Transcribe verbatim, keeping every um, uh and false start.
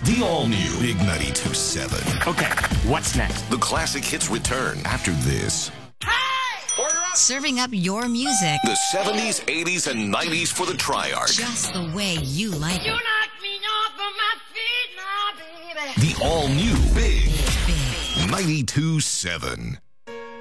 The all-new Big ninety-two point seven. Okay, what's next? The classic hits return after this. Serving up your music The seventies, eighties, and nineties for the Triarch. just the way you like You it. knock me off of my feet now, baby. The all-new Big Big. ninety-two point seven.